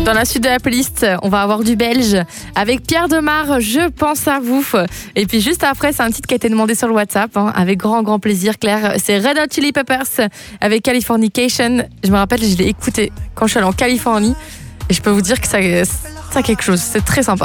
Dans la suite de la playlist, on va avoir du belge avec Pierre Demar, Je pense à vous. Et puis juste après, c'est un titre qui a été demandé sur le WhatsApp, avec grand plaisir, Claire. C'est Red Hot Chili Peppers avec Californication. Je me rappelle, je l'ai écouté quand je suis allée en Californie. Et je peux vous dire que ça a quelque chose. C'est très sympa.